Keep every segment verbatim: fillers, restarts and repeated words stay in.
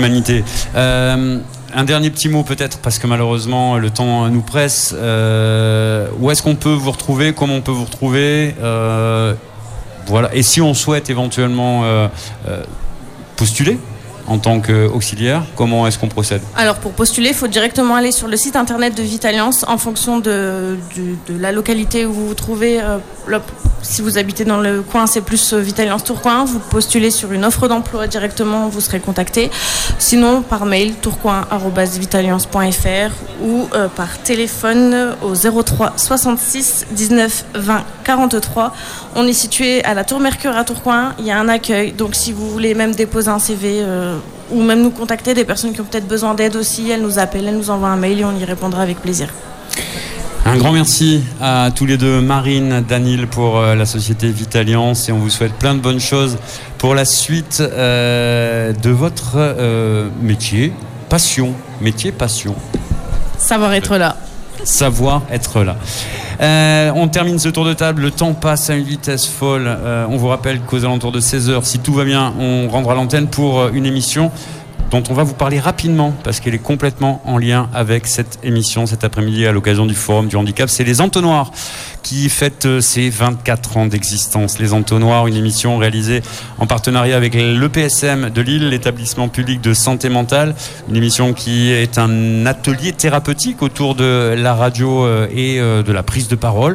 l'humanité. Euh, un dernier petit mot peut-être, parce que malheureusement le temps nous presse. Euh, où est-ce qu'on peut vous retrouver? Comment on peut vous retrouver? euh, Voilà. Et si on souhaite éventuellement euh, euh, postuler en tant qu'auxiliaire, comment est-ce qu'on procède? Alors pour postuler, il faut directement aller sur le site internet de Vitalliance en fonction de, de, de la localité où vous vous trouvez. Euh, là, si vous habitez dans le coin, c'est plus Vitalliance Tourcoing. Vous postulez sur une offre d'emploi directement, vous serez contacté. Sinon, par mail, tourcoing arobase vitalliance point f r ou euh, par téléphone au zéro trois soixante-six dix-neuf vingt quarante-trois. On est situé à la Tour Mercure à Tourcoing. Il y a un accueil, donc si vous voulez même déposer un C V euh, ou même nous contacter, des personnes qui ont peut-être besoin d'aide aussi, elles nous appellent, elles nous envoient un mail et on y répondra avec plaisir. Un grand merci à tous les deux, Marine, Daniel, pour euh, la société Vitalliance, et on vous souhaite plein de bonnes choses pour la suite euh, de votre euh, métier, passion, métier, passion. Savoir être là. Savoir être là. Euh, on termine ce tour de table, le temps passe à une vitesse folle. Euh, on vous rappelle qu'aux alentours de seize heures, si tout va bien, on rendra l'antenne pour une émission dont on va vous parler rapidement parce qu'elle est complètement en lien avec cette émission cet après-midi à l'occasion du Forum du Handicap. C'est Les Entonnoirs qui fête ses vingt-quatre ans d'existence. Les Entonnoirs, une émission réalisée en partenariat avec l'E P S M de Lille, l'établissement public de santé mentale. Une émission qui est un atelier thérapeutique autour de la radio et de la prise de parole.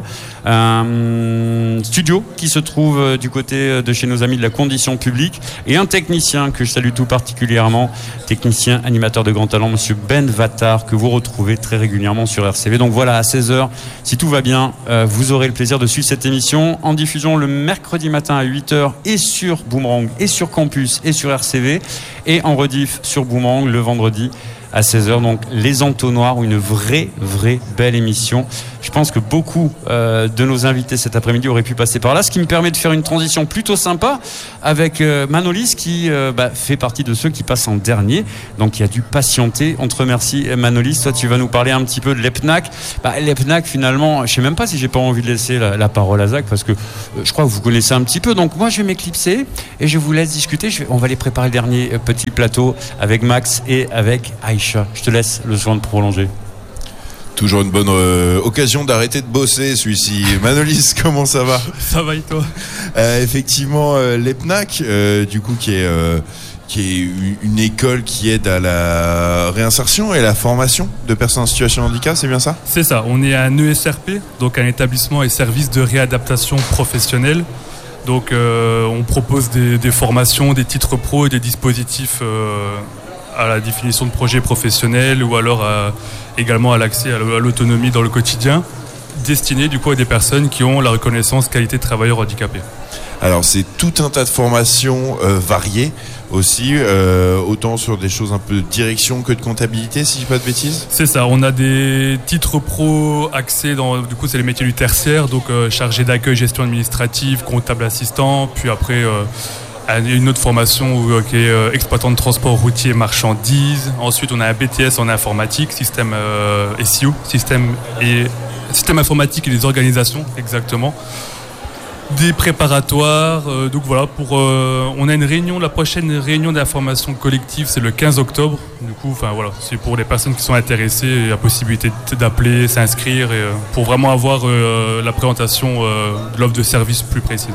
Un studio qui se trouve du côté de chez nos amis de la Condition Publique et un technicien que je salue tout particulièrement, technicien animateur de grand talent, monsieur Ben Vattard, que vous retrouvez très régulièrement sur R C V. Donc voilà, à seize heures, si tout va bien, euh, vous aurez le plaisir de suivre cette émission en diffusion le mercredi matin à huit heures et sur Boomerang et sur Campus et sur R C V, et en rediff sur Boomerang le vendredi à seize heures. Donc Les Entonnoirs, une vraie, vraie belle émission. Je pense que beaucoup euh, de nos invités cet après-midi auraient pu passer par là, ce qui me permet de faire une transition plutôt sympa avec euh, Manolis qui euh, bah, fait partie de ceux qui passent en dernier, donc il a dû patienter. On te remercie Manolis. Toi tu vas nous parler un petit peu de l'E P N A C. Bah, l'E P N A C finalement, je sais même pas si j'ai pas envie de laisser la, la parole à Zach parce que euh, je crois que vous connaissez un petit peu, donc moi je vais m'éclipser et je vous laisse discuter. Je vais, on va aller préparer le dernier euh, petit plateau avec Max et avec Aïcha. Je te laisse le soin de prolonger. Toujours une bonne euh, occasion d'arrêter de bosser, celui-ci. Manolis, comment ça va? Ça va et toi? euh, Effectivement, euh, l'E P N A C, euh, du coup, qui est, euh, qui est une école qui aide à la réinsertion et la formation de personnes en situation de handicap, c'est bien ça? C'est ça, on est un E S R P, donc un établissement et service de réadaptation professionnelle. Donc euh, on propose des, des formations, des titres pro et des dispositifs euh, à la définition de projets professionnels ou alors à, également à l'accès à l'autonomie dans le quotidien, destinés du coup à des personnes qui ont la reconnaissance qualité de travailleur handicapé. Alors c'est tout un tas de formations euh, variées aussi, euh, autant sur des choses un peu de direction que de comptabilité, si je dis pas de bêtises. C'est ça, on a des titres pro axés dans, du coup c'est les métiers du tertiaire, donc euh, chargé d'accueil, gestion administrative, comptable assistant, puis après euh, une autre formation où, qui est euh, exploitant de transport routier marchandises. Ensuite on a un B T S en informatique, système euh, S I O, système, et, système informatique et les organisations exactement. Des préparatoires, euh, donc voilà, pour, euh, on a une réunion, la prochaine réunion d'information collective c'est le quinze octobre, du coup enfin voilà, c'est pour les personnes qui sont intéressées, la possibilité d'appeler, s'inscrire et, euh, pour vraiment avoir euh, la présentation euh, de l'offre de service plus précise.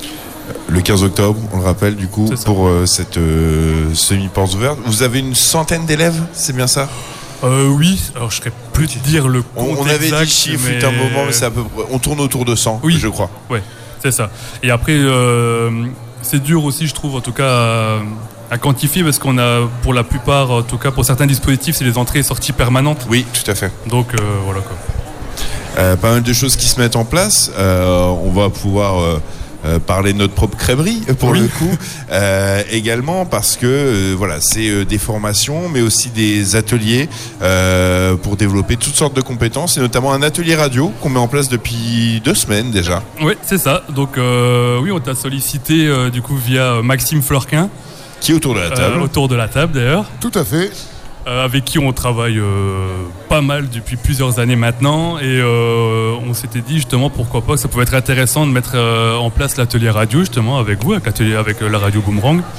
Le quinze octobre, on le rappelle du coup, pour euh, cette euh, semi-porte ouverte. Vous avez une centaine d'élèves, c'est bien ça? Euh, oui, alors je serais plus de dire le compte On, on avait exact, dit le chiffre mais... un moment, mais c'est à peu près, on tourne autour de cent, oui, je crois. Ouais, c'est ça. Et après, euh, c'est dur aussi, je trouve, en tout cas, à, à quantifier, parce qu'on a, pour la plupart, en tout cas, pour certains dispositifs, c'est les entrées et sorties permanentes. Oui, tout à fait. Donc, euh, voilà quoi. Euh, pas mal de choses qui se mettent en place. Euh, on va pouvoir... Euh, Euh, parler de notre propre crèmerie pour oui. le coup euh, également parce que euh, voilà, c'est euh, des formations mais aussi des ateliers euh, pour développer toutes sortes de compétences et notamment un atelier radio qu'on met en place depuis deux semaines déjà. Oui, c'est ça, donc euh, oui, on t'a sollicité euh, du coup via Maxime Florquin qui est autour de la table euh, autour de la table d'ailleurs, tout à fait. Euh, avec qui on travaille euh, pas mal depuis plusieurs années maintenant et euh, on s'était dit justement pourquoi pas que ça pouvait être intéressant de mettre euh, en place l'atelier radio justement avec vous, avec, l'atelier, avec euh, la radio Boomerang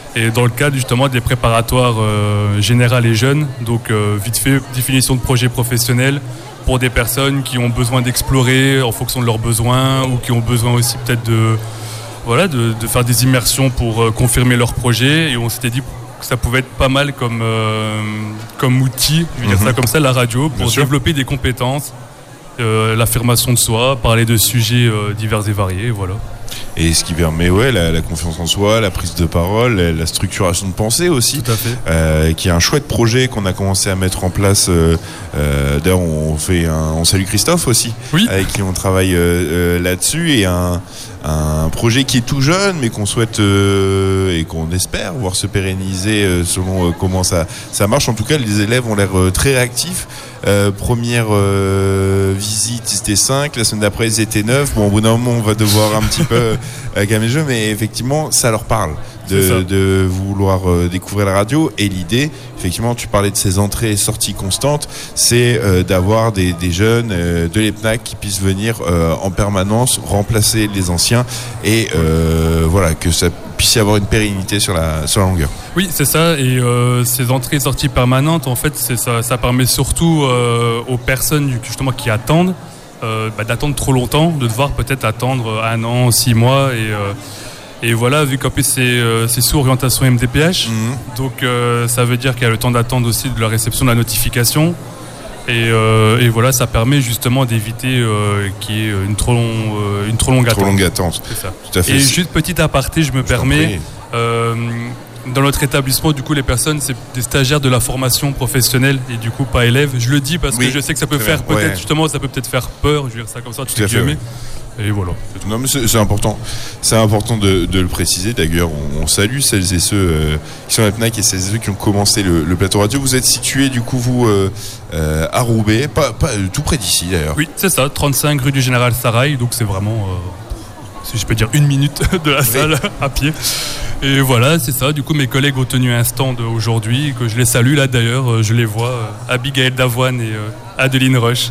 Et dans le cadre justement des préparatoires euh, générales et jeunes, donc euh, vite fait, définition de projet professionnel pour des personnes qui ont besoin d'explorer en fonction de leurs besoins ou qui ont besoin aussi peut-être de, voilà, de, de faire des immersions pour euh, confirmer leur projet. Et on s'était dit que ça pouvait être pas mal comme, euh, comme outil, je veux dire mm-hmm. ça comme ça, la radio, pour développer des compétences, euh, l'affirmation de soi, parler de sujets euh, divers et variés, voilà. Et ce qui permet ouais, la, la confiance en soi, la prise de parole, la, la structuration de pensée aussi. Tout à fait. Euh, qui est un chouette projet qu'on a commencé à mettre en place. Euh, euh, d'ailleurs, on fait un, on salue Christophe aussi, oui. avec qui on travaille euh, euh, là-dessus. Et un, un projet qui est tout jeune, mais qu'on souhaite euh, et qu'on espère voir se pérenniser euh, selon euh, comment ça, ça marche. En tout cas, les élèves ont l'air euh, très réactifs. Euh, première euh, visite, ils étaient cinq. La semaine d'après, ils étaient neuf. Bon, au bout d'un moment, on va devoir un petit peu euh, calmer le jeu, mais effectivement, ça leur parle de, de vouloir euh, découvrir la radio. Et l'idée, effectivement, tu parlais de ces entrées et sorties constantes, c'est euh, d'avoir des, des jeunes euh, de l'E P N A C qui puissent venir euh, en permanence remplacer les anciens et euh, voilà, que ça puisse y avoir une pérennité sur la, sur la longueur. Oui, c'est ça. Et euh, ces entrées et sorties permanentes, en fait, c'est ça, ça permet surtout euh, aux personnes justement qui attendent euh, bah, d'attendre trop longtemps, de devoir peut-être attendre un an, six mois. Et, euh, et voilà, vu qu'en plus c'est, euh, c'est sous orientation M D P H, mmh. donc euh, ça veut dire qu'il y a le temps d'attente aussi de la réception de la notification. Et, euh, et voilà, ça permet justement d'éviter euh, qu'il y ait une trop, long, euh, une trop longue trop attente. longue attente. C'est ça. Tout à fait. Et juste petit aparté, je me je permets, euh, dans notre établissement, du coup, les personnes, c'est des stagiaires de la formation professionnelle et du coup pas élèves. Je le dis parce oui, que je sais que ça peut faire peut-être, ouais. justement, ça peut peut-être faire peur, je veux dire ça comme ça, tout à fait. Ouais. Et voilà. Non mais c'est, c'est important, c'est important de, de le préciser. D'ailleurs, on, on salue celles et ceux euh, qui sont à la P N A C et celles et ceux qui ont commencé le, le plateau radio. Vous êtes situé du coup vous euh, euh, à Roubaix, pas, pas tout près d'ici d'ailleurs. Oui, c'est ça, trente-cinq rue du Général Sarrail, donc c'est vraiment, euh, si je peux dire, une minute de la salle oui. à pied. Et voilà, c'est ça. Du coup, mes collègues ont tenu un stand aujourd'hui, que je les salue là d'ailleurs, je les vois, euh, Abigail Davoine et euh, Adeline Roche.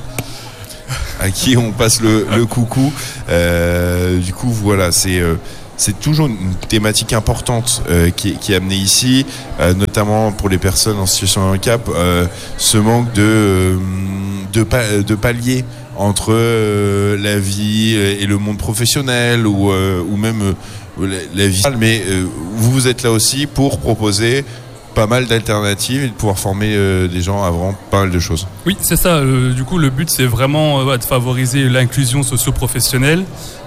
À qui on passe le, le coucou. Euh, du coup, voilà, c'est euh, c'est toujours une thématique importante euh, qui, qui est amenée ici, euh, notamment pour les personnes en situation de handicap, euh, ce manque de de, pa- de paliers entre euh, la vie et le monde professionnel ou euh, ou même euh, la, la vie. Mais euh, vous êtes là aussi pour proposer pas mal d'alternatives et de pouvoir former euh, des gens à vraiment pas mal de choses. Oui, c'est ça. Euh, du coup, le but, c'est vraiment euh, de favoriser l'inclusion socio-professionnelle.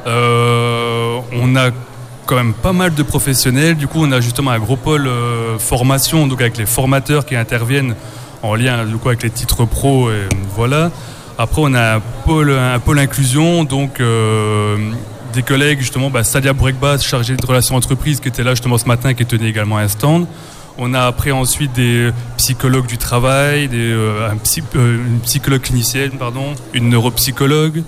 Euh, on a quand même pas mal de professionnels. Du coup, on a justement un gros pôle euh, formation, donc avec les formateurs qui interviennent en lien du coup, avec les titres pro. Et, voilà. Après, on a un pôle, un pôle inclusion, donc euh, des collègues, justement, bah, Sadia Bourekbas, chargée de relations entreprises, qui était là justement ce matin, qui tenait également un stand. On a après ensuite des psychologues du travail, des, euh, un psy, euh, une psychologue clinicienne, pardon, une neuropsychologue,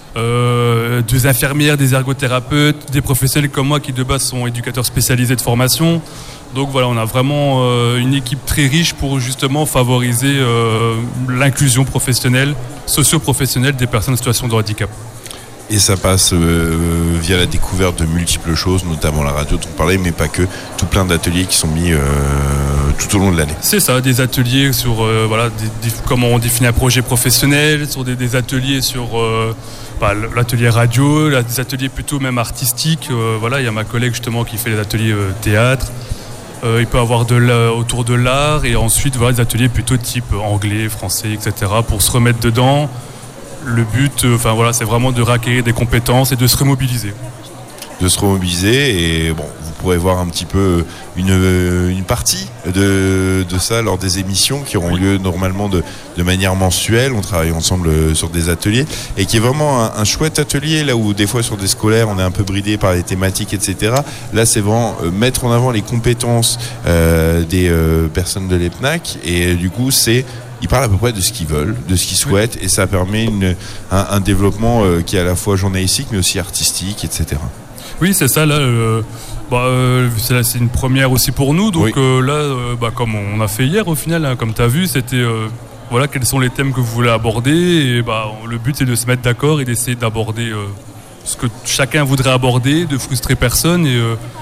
euh, deux infirmières, des ergothérapeutes, des professionnels comme moi qui de base sont éducateurs spécialisés de formation. Donc voilà, on a vraiment euh, une équipe très riche pour justement favoriser euh, l'inclusion professionnelle, socio-professionnelle des personnes en situation de handicap. Et ça passe euh, via la découverte de multiples choses, notamment la radio dont on parlait, mais pas que, tout plein d'ateliers qui sont mis euh, tout au long de l'année. C'est ça, des ateliers sur euh, voilà, des, des, comment on définit un projet professionnel, sur des, des ateliers sur euh, bah, l'atelier radio, là, des ateliers plutôt même artistiques. Euh, voilà, il y a ma collègue justement qui fait les ateliers euh, théâtre. Euh, il peut y avoir de la, autour de l'art et ensuite voilà, des ateliers plutôt type anglais, français, et cetera pour se remettre dedans. Le but, euh, enfin voilà, c'est vraiment de requérir des compétences et de se remobiliser. De se remobiliser et bon, vous pourrez voir un petit peu une, une partie de, de ça lors des émissions qui auront oui. lieu normalement de, de manière mensuelle. On travaille ensemble sur des ateliers et qui est vraiment un, un chouette atelier là où des fois sur des scolaires on est un peu bridé par les thématiques, et cetera. Là, c'est vraiment mettre en avant les compétences euh, des euh, personnes de l'E P N A C et du coup, c'est ils parlent à peu près de ce qu'ils veulent, de ce qu'ils souhaitent, oui. et ça permet une, un, un développement euh, qui est à la fois journalistique, mais aussi artistique, et cetera. Oui, c'est ça. Là, euh, bah, euh, c'est, là c'est une première aussi pour nous. Donc oui. euh, là, euh, bah, comme on a fait hier, au final, hein, comme tu as vu, c'était euh, voilà, quels sont les thèmes que vous voulez aborder. Et bah, le but, c'est de se mettre d'accord et d'essayer d'aborder euh, ce que chacun voudrait aborder, de frustrer personne. Et, euh,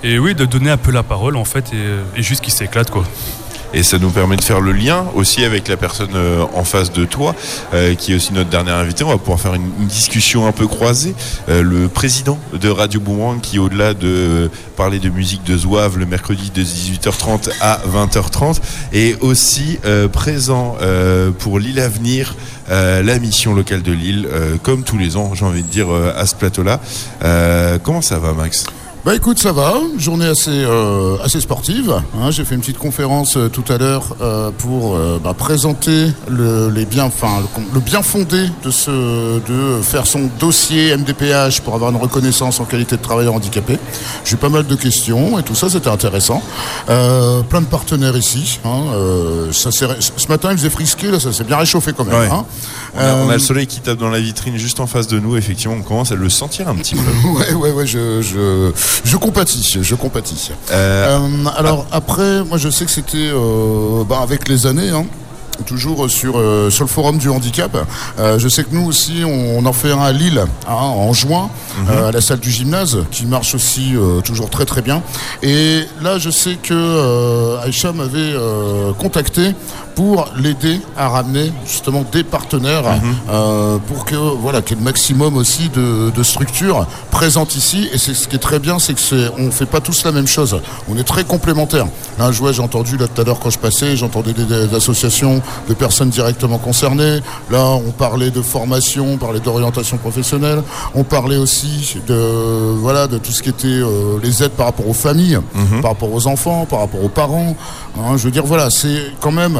Et oui, de donner un peu la parole en fait et, et juste qu'ils s'éclatent quoi. Et ça nous permet de faire le lien aussi avec la personne euh, en face de toi, euh, qui est aussi notre dernier invité. On va pouvoir faire une, une discussion un peu croisée. Euh, le président de Radio Boomerang, qui au-delà de euh, parler de musique de Zouave le mercredi de dix-huit heures trente à vingt heures trente, est aussi euh, présent euh, pour Lille Avenir, euh, la mission locale de Lille, euh, comme tous les ans, j'ai envie de dire, euh, à ce plateau-là. Euh, comment ça va, Max ? Bah écoute, ça va, journée assez euh, assez sportive. Hein, j'ai fait une petite conférence euh, tout à l'heure euh, pour euh, bah, présenter le les bien, enfin le, le bien fondé de ce de faire son dossier M D P H pour avoir une reconnaissance en qualité de travailleur handicapé. J'ai eu pas mal de questions et tout ça, c'était intéressant. Euh, plein de partenaires ici. Hein, euh, ça s'est, ce matin, il faisait frisquer, là, ça s'est bien réchauffé quand même. Ouais. Hein. On, a, euh, on a le soleil qui tape dans la vitrine juste en face de nous. Effectivement, on commence à le sentir un petit peu. ouais, ouais, ouais, je je Je compatis, je compatis. Euh, euh, alors ah. après, moi je sais que c'était euh, bah, avec les années, hein, toujours sur euh, sur le forum du handicap. Euh, je sais que nous aussi, on, on en fait un à Lille hein, en juin, mm-hmm. euh, à la salle du gymnase, qui marche aussi euh, toujours très très bien. Et là, je sais que euh, Aïcha m'avait euh, contacté pour l'aider à ramener justement des partenaires mm-hmm. euh, pour que voilà qu'il y ait le maximum aussi de, de structures présentes ici. Et c'est ce qui est très bien, c'est que c'est, on fait pas tous la même chose. On est très complémentaires. Là, je vois, j'ai entendu là tout à l'heure quand je passais, j'entendais des, des associations de personnes directement concernées. Là, on parlait de formation, on parlait d'orientation professionnelle, on parlait aussi de voilà de tout ce qui était euh, les aides par rapport aux familles, mm-hmm. par rapport aux enfants, par rapport aux parents. Hein, je veux dire, voilà, c'est quand même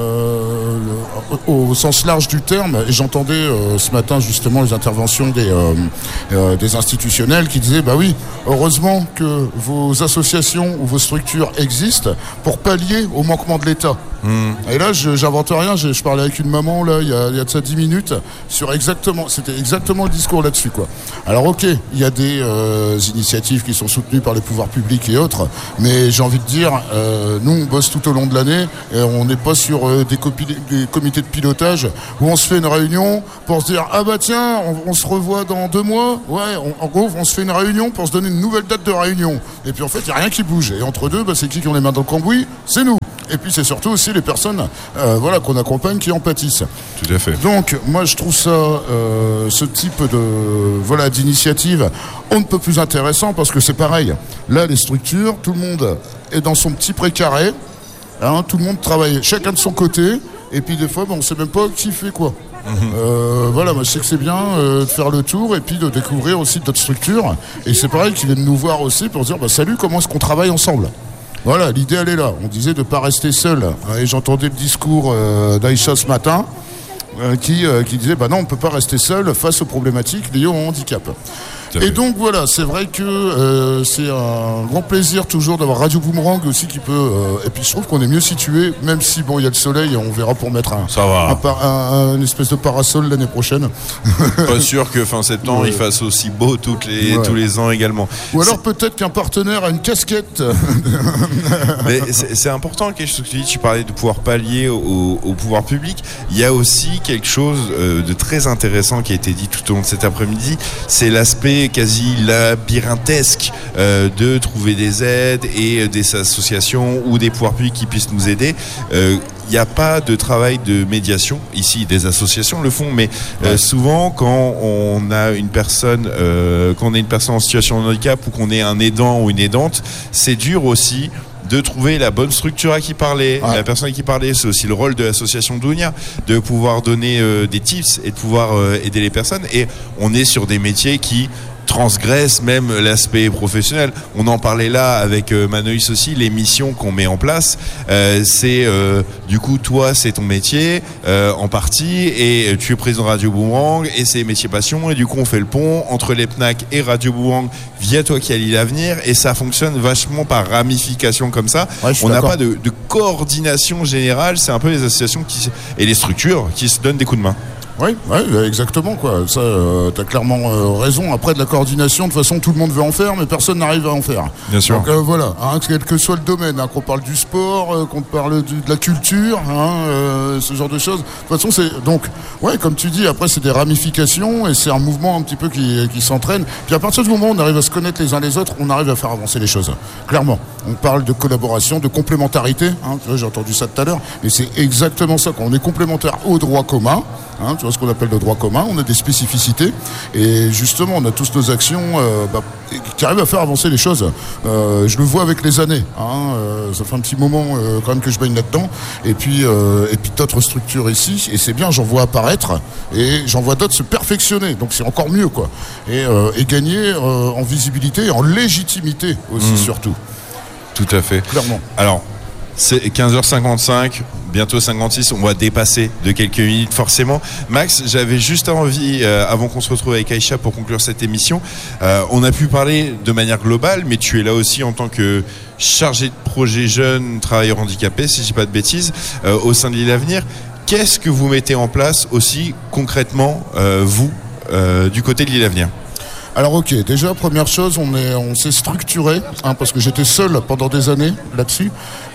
euh, au, au sens large du terme. Et j'entendais euh, ce matin justement les interventions des euh, euh, des institutionnels qui disaient bah oui, heureusement que vos associations ou vos structures existent pour pallier au manquement de l'État. Mmh. Et là, je, j'invente rien. Je, je parlais avec une maman là, il y a, il y a de ça dix minutes sur exactement, c'était exactement le discours là-dessus quoi. Alors ok, il y a des euh, initiatives qui sont soutenues par les pouvoirs publics et autres, mais j'ai envie de dire, euh, nous on bosse tout au long de l'année, et on n'est pas sur euh, des, copi- des comités de pilotage où on se fait une réunion pour se dire ah bah tiens, on, on se revoit dans deux mois. Ouais, on, en gros, on se fait une réunion pour se donner une nouvelle date de réunion. Et puis en fait, il y a rien qui bouge. Et entre deux, bah, c'est qui qui ont les mains dans le cambouis ? C'est nous. Et puis c'est surtout aussi les personnes euh, voilà, qu'on accompagne qui en pâtissent. Tout à fait. Donc moi je trouve ça, euh, ce type de, voilà, d'initiative on ne peut plus intéressant parce que c'est pareil. Là les structures, tout le monde est dans son petit précaré, hein, tout le monde travaille chacun de son côté et puis des fois ben, on ne sait même pas qui fait quoi. Mmh. Euh, voilà, moi je sais que c'est bien euh, de faire le tour et puis de découvrir aussi d'autres structures. Et c'est pareil qu'ils viennent nous voir aussi pour dire bah, salut, comment est-ce qu'on travaille ensemble ? Voilà, l'idée elle est là. On disait de ne pas rester seul. Et j'entendais le discours euh, d'Aïcha ce matin euh, qui, euh, qui disait bah non, on ne peut pas rester seul face aux problématiques liées au handicap. Et donc voilà, c'est vrai que euh, c'est un grand plaisir toujours d'avoir Radio Boomerang aussi qui peut. Euh, et puis je trouve qu'on est mieux situé, même si bon il y a le soleil, on verra pour mettre un, Ça va. un, par, un, un une espèce de parasol l'année prochaine. Pas sûr que fin septembre ouais. il fasse aussi beau toutes les, ouais. tous les ans également. Ou alors c'est... peut-être qu'un partenaire a une casquette. Mais c'est, c'est important quelque chose que tu dis. Tu parlais de pouvoir pallier au, au pouvoir public. Il y a aussi quelque chose euh, de très intéressant qui a été dit tout au long de cet après-midi. C'est l'aspect quasi labyrinthesque euh, de trouver des aides et euh, des associations ou des pouvoirs publics qui puissent nous aider. Euh, Il n'y a pas de travail de médiation. Ici, des associations le font, mais euh, souvent, quand on a une personne, euh, quand on est une personne en situation de handicap ou qu'on est un aidant ou une aidante, c'est dur aussi de trouver la bonne structure à qui parler. Ouais. La personne à qui parler, c'est aussi le rôle de l'association Dounia, de pouvoir donner euh, des tips et de pouvoir euh, aider les personnes. Et on est sur des métiers qui transgresse même l'aspect professionnel. On en parlait là avec euh, Manoïs aussi, les missions qu'on met en place, euh, c'est euh, du coup toi c'est ton métier euh, en partie et tu es président de Radio Boomerang et c'est métier passion et du coup on fait le pont entre les P N A C et Radio Boomerang via toi qui as Lille Avenir et ça fonctionne vachement par ramification comme ça. Ouais, on n'a pas de, de coordination générale, c'est un peu les associations qui, et les structures qui se donnent des coups de main. Oui, ouais, exactement quoi. Ça, euh, t'as clairement euh, raison. Après de la coordination, de toute façon, tout le monde veut en faire, mais personne n'arrive à en faire. Bien sûr. Donc euh, voilà, hein, quel que soit le domaine, hein, qu'on parle du sport, euh, qu'on parle du, de la culture, hein, euh, ce genre de choses. De toute façon, c'est donc, ouais, comme tu dis, après c'est des ramifications et c'est un mouvement un petit peu qui, qui s'entraîne. Puis à partir du moment où on arrive à se connaître les uns les autres, on arrive à faire avancer les choses. Clairement, on parle de collaboration, de complémentarité. Hein, tu vois, j'ai entendu ça tout à l'heure, mais c'est exactement ça. Quand on est complémentaire au droit commun. Hein, tu vois ce qu'on appelle le droit commun, on a des spécificités et justement on a tous nos actions euh, bah, qui arrivent à faire avancer les choses. Euh, je le vois avec les années, hein, euh, ça fait un petit moment euh, quand même que je baigne là-dedans et puis, euh, et puis d'autres structures ici et c'est bien, j'en vois apparaître et j'en vois d'autres se perfectionner, donc c'est encore mieux quoi. Et, euh, et gagner euh, en visibilité et en légitimité aussi mmh. surtout. Tout à fait. Clairement. Alors, c'est quinze heures cinquante-cinq, bientôt cinquante-six, on va dépasser de quelques minutes forcément. Max, j'avais juste envie, euh, avant qu'on se retrouve avec Aïcha pour conclure cette émission, euh, on a pu parler de manière globale, mais tu es là aussi en tant que chargé de projet jeunes travailleurs handicapés, si je dis pas de bêtises, euh, au sein de l'Île Avenir. Qu'est-ce que vous mettez en place aussi concrètement, euh, vous, euh, du côté de l'Île Avenir ? Alors ok, déjà première chose, on est, on s'est structuré, hein, parce que j'étais seul pendant des années là-dessus.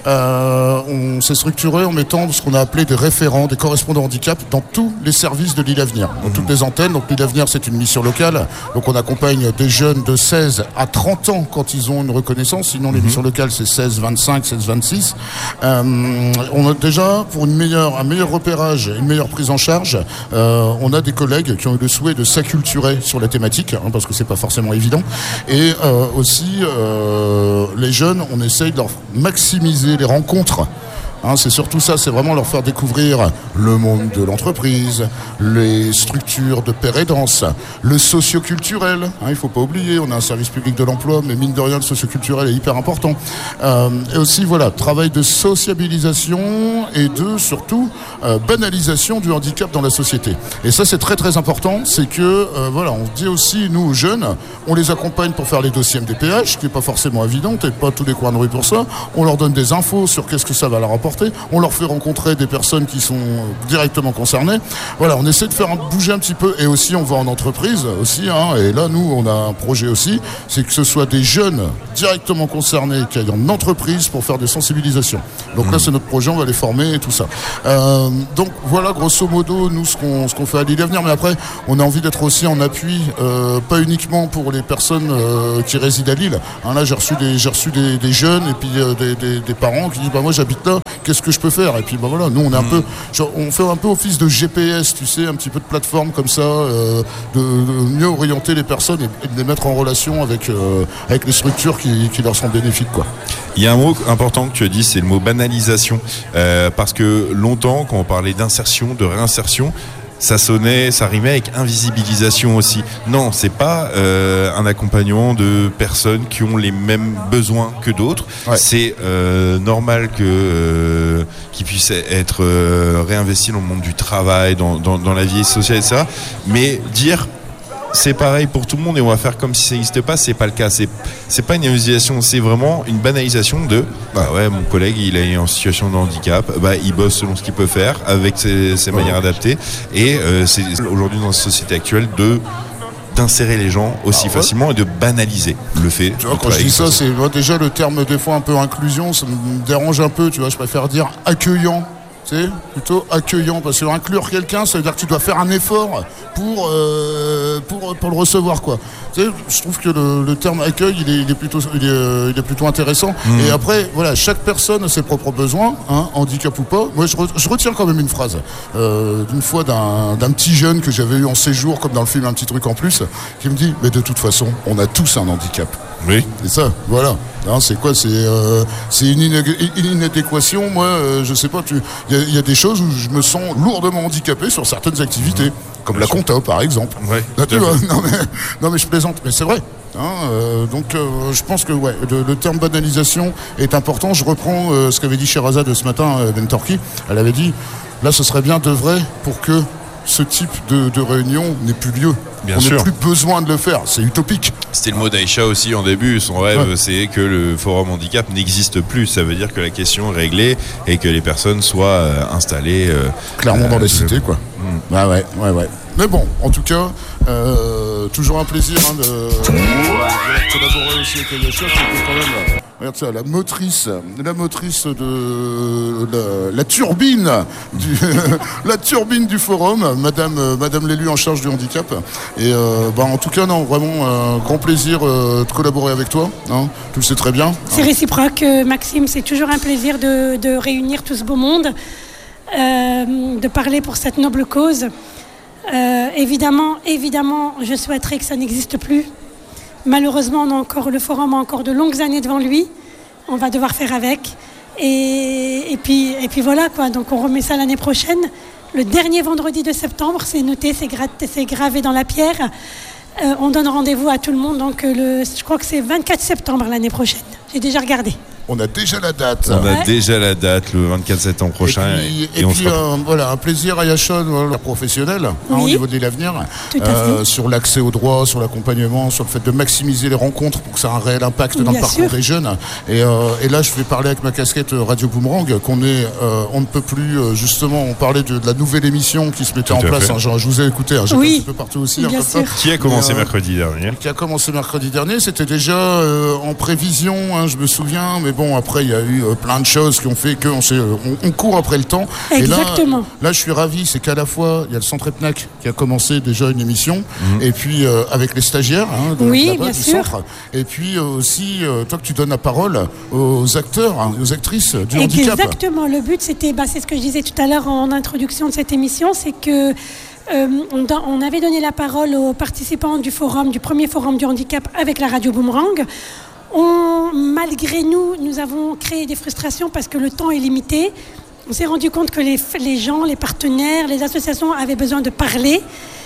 Euh, on s'est structuré en mettant ce qu'on a appelé des référents, des correspondants handicap dans tous les services de l'Île Avenir, dans mmh. toutes les antennes. Donc l'Île Avenir, c'est une mission locale. Donc on accompagne des jeunes de seize à trente ans quand ils ont une reconnaissance. Sinon les mmh. missions locales, c'est seize vingt-cinq, seize vingt-six. Euh, on a déjà pour une meilleure, un meilleur repérage, une meilleure prise en charge. Euh, on a des collègues qui ont eu le souhait de s'acculturer sur la thématique, hein, parce que c'est pas forcément évident. Et euh, aussi euh, les jeunes, on essaye de leur maximiser les rencontres. Hein, c'est surtout ça, c'est vraiment leur faire découvrir le monde de l'entreprise, les structures de pair et danse, le socio-culturel. Hein, il ne faut pas oublier, on a un service public de l'emploi, mais mine de rien, le socio-culturel est hyper important. Euh, et aussi, voilà, travail de sociabilisation et de, surtout, euh, banalisation du handicap dans la société. Et ça, c'est très, très important. C'est que, euh, voilà, on dit aussi, nous, aux jeunes, on les accompagne pour faire les dossiers M D P H, ce qui n'est pas forcément évident, peut-être pas tous les coins de rue pour ça. On leur donne des infos sur qu'est-ce que ça va leur apporter. On leur fait rencontrer des personnes qui sont directement concernées. Voilà, on essaie de faire bouger un petit peu et aussi on va en entreprise aussi. Hein, et là, nous, on a un projet aussi, c'est que ce soit des jeunes directement concernés qui aillent en entreprise pour faire des sensibilisations. Donc mmh. là, c'est notre projet, on va les former et tout ça. Euh, donc voilà, grosso modo, nous, ce qu'on, ce qu'on fait à l'Île Avenir. Mais après, on a envie d'être aussi en appui, euh, pas uniquement pour les personnes euh, qui résident à Lille. Hein, là, j'ai reçu des, j'ai reçu des, des jeunes et puis euh, des, des, des parents qui disent, bah moi, j'habite là. Qu'est-ce que je peux faire ? Et puis ben voilà, nous on est un mmh. peu, genre, on fait un peu office de G P S, tu sais, un petit peu de plateforme comme ça, euh, de, de mieux orienter les personnes et, et de les mettre en relation avec euh, avec les structures qui, qui leur sont bénéfiques, quoi. Il y a un mot important que tu as dit, c'est le mot banalisation, euh, parce que longtemps, quand on parlait d'insertion, de réinsertion, ça sonnait, ça rimait avec invisibilisation aussi. Non, c'est pas euh, un accompagnement de personnes qui ont les mêmes besoins que d'autres. Ouais. C'est euh, normal que euh, qu'ils puissent être euh, réinvestis dans le monde du travail, dans, dans, dans la vie sociale, et cetera. Mais dire c'est pareil pour tout le monde et on va faire comme si ça n'existe pas, c'est pas le cas. C'est, c'est pas une invisibilisation, c'est vraiment une banalisation de bah ouais, mon collègue il est en situation de handicap, bah il bosse selon ce qu'il peut faire avec ses, ses manières adaptées et euh, c'est aujourd'hui dans la société actuelle de d'insérer les gens aussi ah ouais. facilement et de banaliser le fait. Tu vois, quand je dis ça, c'est moi, déjà le terme des fois un peu inclusion, ça me dérange un peu, tu vois, je préfère dire accueillant. C'est plutôt accueillant, parce que inclure quelqu'un, ça veut dire que tu dois faire un effort pour euh, pour pour le recevoir, quoi. Tu sais, je trouve que le, le terme accueil, il est, il est plutôt il est, il est plutôt intéressant. Mmh. Et après, voilà, chaque personne a ses propres besoins, hein, handicap ou pas. Moi, je, re, je retiens quand même une phrase euh, d'une fois d'un d'un petit jeune que j'avais eu en séjour, comme dans le film Un petit truc en plus, qui me dit, mais de toute façon, on a tous un handicap. Oui. C'est ça, voilà. Hein, c'est quoi ? C'est, euh, c'est une, inég- une inadéquation. Moi, euh, je sais pas. Il y, y a des choses où je me sens lourdement handicapé sur certaines activités, mmh. comme Bien la compta, par exemple. Ouais, Là, tu vois, non, mais, non, mais je plaisante. Mais c'est vrai. Hein, euh, donc, euh, je pense que ouais, le, le terme banalisation est important. Je reprends euh, ce qu'avait dit Sherazade ce matin, euh, Ben Torki. Elle avait dit, là, ce serait bien d'œuvrer pour que ce type de, de réunion n'ait plus lieu. Bien on sûr. n'a plus besoin de le faire, c'est utopique. C'était le mot d'Aïcha aussi en début, son rêve ouais. c'est que le forum handicap n'existe plus, ça veut dire que la question est réglée et que les personnes soient euh, installées euh, clairement euh, dans les cités le... quoi. Mmh. Ouais ouais ouais ouais. Mais bon, en tout cas, euh, toujours un plaisir hein, de, de collaborer aussi avec Aïcha, qui était quand même regarde ça, la motrice, la motrice de la, la turbine du la turbine du forum, Madame Madame l'élu en charge du handicap. Et euh, bah, en tout cas, non, vraiment un grand plaisir euh, de collaborer avec toi. Hein, tu le sais très bien. C'est hein. réciproque, Maxime. C'est toujours un plaisir de, de réunir tout ce beau monde, euh, de parler pour cette noble cause. Euh, évidemment, évidemment, je souhaiterais que ça n'existe plus. Malheureusement, on a encore, le forum a encore de longues années devant lui. On va devoir faire avec. Et, et, puis, et puis voilà, quoi. Donc on remet ça l'année prochaine. Le dernier vendredi de septembre, c'est noté, c'est, gra- c'est gravé dans la pierre. Euh, on donne rendez-vous à tout le monde. Donc le, je crois que c'est vingt-quatre septembre l'année prochaine. J'ai déjà regardé. On a déjà la date. On ouais. a déjà la date, le vingt-quatre septembre prochain. Et puis, et, et et on puis euh, voilà, un plaisir à Yachon, voilà, professionnel, oui. hein, au niveau de l'avenir, euh, sur l'accès aux droits, sur l'accompagnement, sur le fait de maximiser les rencontres pour que ça ait un réel impact dans Bien le parcours sûr. des jeunes. Et, euh, et là, je vais parler avec ma casquette Radio Boomerang, qu'on est, euh, on ne peut plus, euh, justement, on parlait de, de la nouvelle émission qui se mettait Tout en place. Hein, genre, je vous ai écouté, hein, j'ai oui. un petit peu partout aussi. Bien hein, sûr. comme ça. Qui a commencé euh, mercredi dernier Qui a commencé mercredi dernier, c'était déjà euh, en prévision, hein, je me souviens, mais bon, après, il y a eu euh, plein de choses qui ont fait qu'on s'est, on, on court après le temps. Exactement. Et là, là, je suis ravi, c'est qu'à la fois, il y a le Centre EPNAC qui a commencé déjà une émission, mmh. et puis euh, avec les stagiaires hein, de, oui, là-bas, bien du sûr. centre, et puis euh, aussi, euh, toi que tu donnes la parole aux acteurs, hein, aux actrices du handicap. Exactement, le but, c'était, bah, c'est ce que je disais tout à l'heure en introduction de cette émission, c'est que Euh, on, on avait donné la parole aux participants du forum, du premier forum du handicap avec la radio Boomerang. On, malgré nous, nous avons créé des frustrations parce que le temps est limité. On s'est rendu compte que les, les gens, les partenaires, les associations avaient besoin de parler.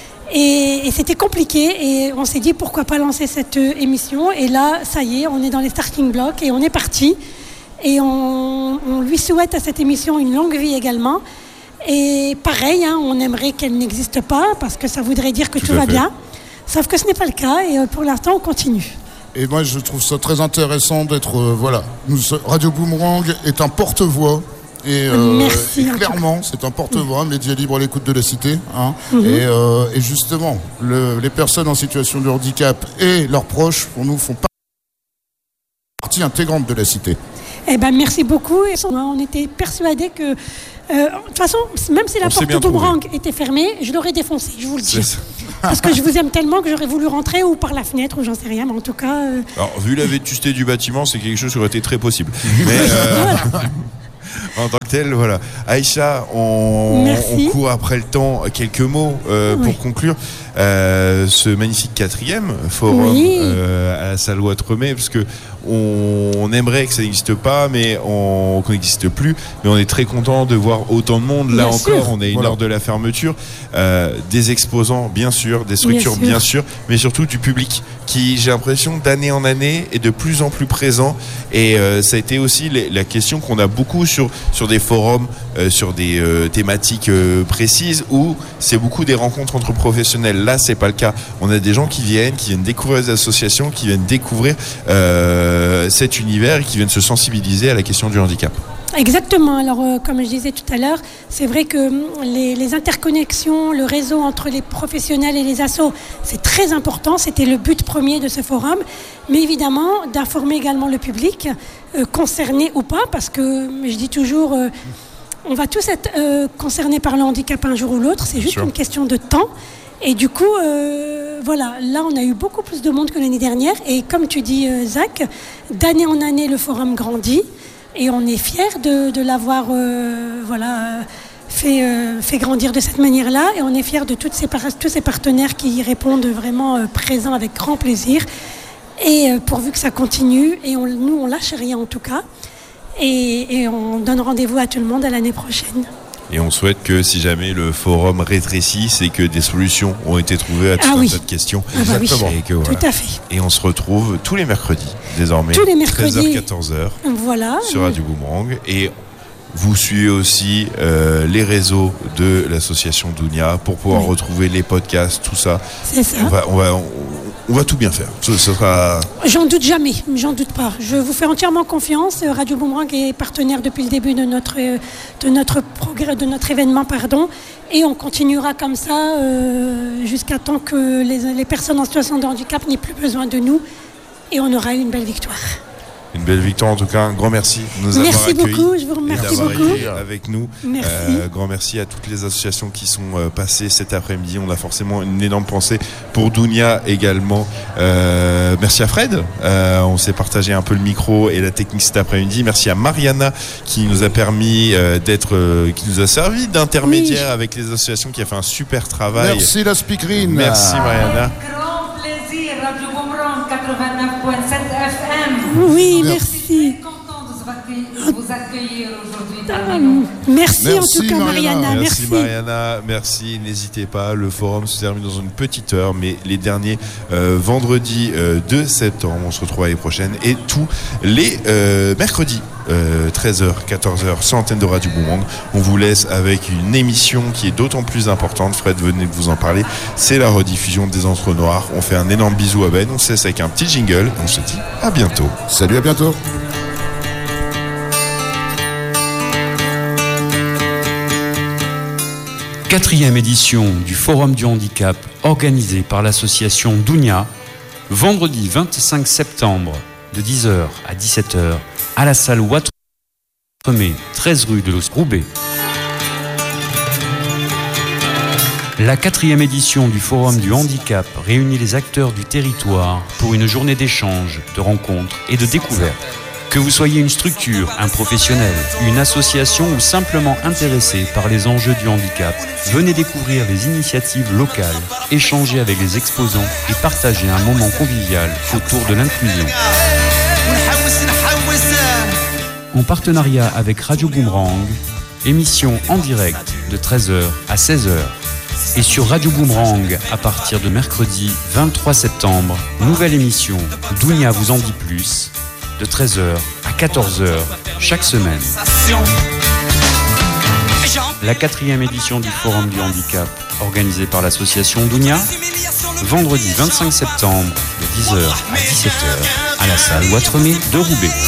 Et, et c'était compliqué. Et on s'est dit pourquoi pas lancer cette euh, émission. Et là, ça y est, on est dans les starting blocks et on est parti. Et on, on lui souhaite à cette émission une longue vie également. Et pareil, hein, on aimerait qu'elle n'existe pas parce que ça voudrait dire que tout, tout va fait. bien. Sauf que ce n'est pas le cas et euh, pour l'instant, on continue. Et moi, je trouve ça très intéressant d'être... Euh, voilà, nous, Radio Boomerang est un porte-voix. Et, euh, Merci, et clairement, c'est un porte-voix, mmh. média libre à l'écoute de la cité. Hein, mmh. et, euh, et justement, le, les personnes en situation de handicap et leurs proches, pour nous, font partie intégrante de la cité. Eh ben, merci beaucoup. Et on était persuadés que... Euh, de toute façon, même si la on porte Boomerang était fermée, je l'aurais défoncée, je vous le dis. Parce que je vous aime tellement que j'aurais voulu rentrer ou par la fenêtre ou j'en sais rien, mais en tout cas... Euh... Alors, vu la vétusté du bâtiment, c'est quelque chose qui aurait été très possible. Mais... Euh... voilà. En tant que tel, voilà. Aïcha, on, on court après le temps. Quelques mots euh, oui. pour conclure. Euh, ce magnifique quatrième forum oui. euh, à la salle Ouattremé, parce que on, on aimerait que ça n'existe pas, mais on, qu'on n'existe plus. Mais on est très content de voir autant de monde. Là bien encore, sûr. on est à une voilà. heure de la fermeture. Euh, des exposants, bien sûr, des structures, bien sûr. bien sûr, mais surtout du public qui, j'ai l'impression, d'année en année, est de plus en plus présent. Et euh, ça a été aussi les, la question qu'on a beaucoup sur sur des forums, euh, sur des euh, thématiques euh, précises, où c'est beaucoup des rencontres entre professionnels. Là, c'est pas le cas. On a des gens qui viennent, qui viennent découvrir les associations, qui viennent découvrir euh, cet univers et qui viennent se sensibiliser à la question du handicap. Exactement. Alors, euh, comme je disais tout à l'heure, c'est vrai que les, les interconnexions, le réseau entre les professionnels et les assos, c'est très important. C'était le but premier de ce forum. Mais évidemment, d'informer également le public, euh, concerné ou pas, parce que je dis toujours, euh, on va tous être euh, concernés par le handicap un jour ou l'autre. C'est juste une question de temps. Et du coup, euh, voilà, là, on a eu beaucoup plus de monde que l'année dernière. Et comme tu dis, euh, Zach, d'année en année, le forum grandit. Et on est fiers de, de l'avoir euh, voilà, fait, euh, fait grandir de cette manière-là. Et on est fiers de toutes ces par- tous ces partenaires qui y répondent vraiment euh, présents avec grand plaisir. Et euh, pourvu que ça continue. Et on, nous, on lâche rien en tout cas. Et, et on donne rendez-vous à tout le monde à l'année prochaine. Et on souhaite que si jamais le forum rétrécit, c'est que des solutions ont été trouvées à toutes ah oui. cette question. Ah bah Exactement. Oui. Et que, voilà. Tout à fait. Et on se retrouve tous les mercredis, désormais. Tous les mercredis. treize heures quatorze heures. Voilà. Sur Radio Boomerang. Et vous suivez aussi euh, les réseaux de l'association Dounia pour pouvoir oui. retrouver les podcasts, tout ça. C'est ça. On va, on va, on, on va tout bien faire. Ce, ce sera... J'en doute jamais, j'en doute pas. Je vous fais entièrement confiance. Radio Boomerang est partenaire depuis le début de notre, de notre, progrès, de notre événement, pardon, et on continuera comme ça euh, jusqu'à temps que les, les personnes en situation de handicap n'aient plus besoin de nous, et on aura eu une belle victoire. Une belle victoire en tout cas, un grand merci de nous merci avoir accueillis. Merci beaucoup, je vous remercie beaucoup. Été avec nous. Merci. Euh, grand merci à toutes les associations qui sont euh, passées cet après-midi. On a forcément une énorme pensée pour Dounia également. Euh, merci à Fred, euh, on s'est partagé un peu le micro et la technique cet après-midi. Merci à Mariana qui nous a permis euh, d'être, euh, qui nous a servi d'intermédiaire oui. avec les associations, qui a fait un super travail. Merci la speakerine. Merci Mariana. quatre-vingt-neuf point sept F M. Oui, merci. Content de vous accueillir aujourd'hui. Merci, merci en tout cas, Mariana. Mariana. Merci, merci Mariana. Merci. N'hésitez pas. Le forum se termine dans une petite heure, mais les derniers euh, vendredis euh, de septembre, on se retrouve l'année prochaine, et tous les euh, mercredis. Euh, treize heures, quatorze heures, sur l'antenne de Radio Boomerang. On vous laisse avec une émission qui est d'autant plus importante. Fred venait de vous en parler. C'est la rediffusion des Entre Noirs. On fait un énorme bisou à Ben. On se laisse avec un petit jingle. On se dit à bientôt. Salut, à bientôt. Quatrième édition du Forum du Handicap organisé par l'association Dounia, vendredi vingt-cinq septembre de dix heures à dix-sept heures à la salle Ouattremé, treize rue de Los Roubaix. La quatrième édition du Forum du Handicap réunit les acteurs du territoire pour une journée d'échange, de rencontres et de découvertes. Que vous soyez une structure, un professionnel, une association ou simplement intéressé par les enjeux du handicap, venez découvrir les initiatives locales, échanger avec les exposants et partager un moment convivial autour de l'inclusion. En partenariat avec Radio Boomerang, émission en direct de treize heures à seize heures. Et sur Radio Boomerang, à partir de mercredi vingt-trois septembre, nouvelle émission Dounia vous en dit plus, de treize heures à quatorze heures chaque semaine. La quatrième édition du Forum du Handicap, organisée par l'association Dounia, vendredi vingt-cinq septembre, de dix heures à dix-sept heures, à la salle Ouattremé de Roubaix.